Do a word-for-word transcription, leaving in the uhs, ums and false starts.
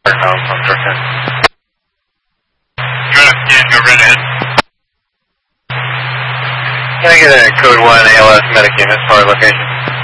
Um, from Turkey. Go ahead, go right ahead. Can I get a code one A L S medic unit for our location?